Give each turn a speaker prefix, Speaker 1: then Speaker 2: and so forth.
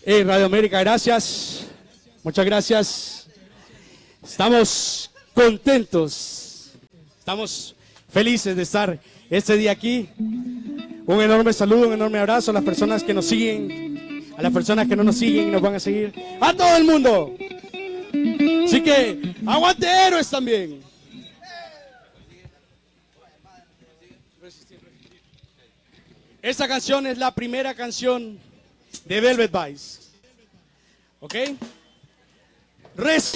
Speaker 1: Radio América, gracias. Muchas gracias. Estamos contentos. Estamos felices de estar este día aquí. Un enorme saludo, un enorme abrazo a las personas que nos siguen, a las personas que no nos siguen y nos van a seguir. ¡A todo el mundo! Así que, ¡aguante héroes también! Esta canción es la primera canción de Velvet Vice. ¿Ok?